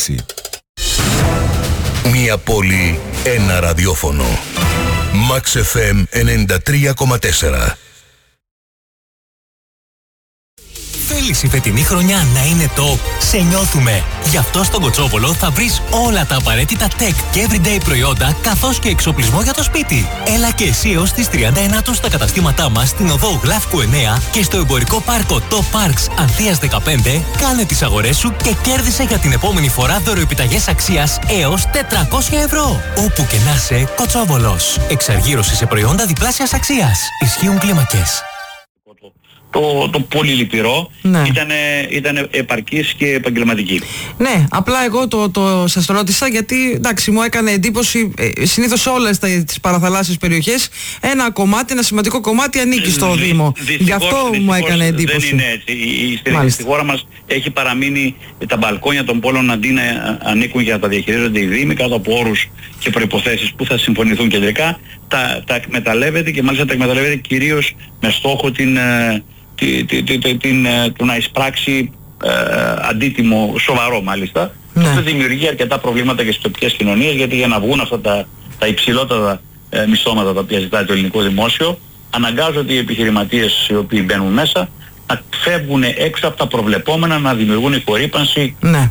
απάντηση. Μία πόλη, ένα ραδιόφωνο. Max FM 93,4. Θέλεις η φετινή χρονιά να είναι top? Σε νιώθουμε! Γι' αυτό στον Κοτσόβολο θα βρεις όλα τα απαραίτητα tech και everyday προϊόντα, καθώς και εξοπλισμό για το σπίτι. Έλα και εσύ έως τις 39 στα καταστήματά μας στην οδό Γλάφκου 9 και στο εμπορικό πάρκο Top Parks Ανθίας 15. Κάνε τις αγορές σου και κέρδισε για την επόμενη φορά δωροεπιταγές αξίας έως 400 ευρώ. Όπου και να είσαι, Κοτσόβολος. Εξαργύρωση σε προϊόντα διπλάσιας αξίας. Ισχύουν κλίμακες. Το πολύ λυπηρό, ναι. ήταν επαρκής και επαγγελματική. Ναι, απλά εγώ σας ρώτησα γιατί εντάξει μου έκανε εντύπωση, συνήθως σε όλες τις παραθαλάσσιες περιοχές ένα σημαντικό κομμάτι ανήκει στο Δήμο. Γι' αυτό μου έκανε εντύπωση. Δεν είναι έτσι. Στη χώρα μας έχει παραμείνει τα μπαλκόνια των πόλων αντί να ανήκουν για να τα διαχειρίζονται οι Δήμοι κάτω από όρους και προϋποθέσεις που θα συμφωνηθούν κεντρικά. Τα εκμεταλλεύεται και μάλιστα τα εκμεταλλεύεται κυρίως με στόχο του να εισπράξει αντίτιμο σοβαρό μάλιστα. Ναι. Αυτό δημιουργεί αρκετά προβλήματα και στις τοπικές κοινωνίες, γιατί για να βγουν αυτά τα υψηλότερα μισθώματα τα οποία ζητάει το ελληνικό δημόσιο, αναγκάζονται οι επιχειρηματίες οι οποίοι μπαίνουν μέσα να φεύγουν έξω από τα προβλεπόμενα, να δημιουργούν ηχορύπανση, ναι.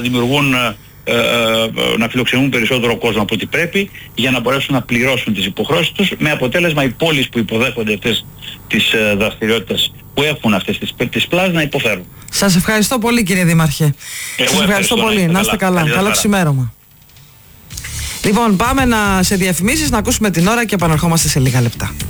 να φιλοξενούν περισσότερο κόσμο από ό,τι πρέπει για να μπορέσουν να πληρώσουν τις υποχρεώσεις τους, με αποτέλεσμα οι πόλεις που υποδέχονται αυτές τις δραστηριότητες που έχουν αυτές τις πλάζες να υποφέρουν. Σας ευχαριστώ πολύ κύριε Δήμαρχε. Σας ευχαριστώ πολύ. Να είστε καλά. Καλό ξημέρωμα. Λοιπόν, πάμε σε διαφημίσεις, να ακούσουμε την ώρα και επαναρχόμαστε σε λίγα λεπτά.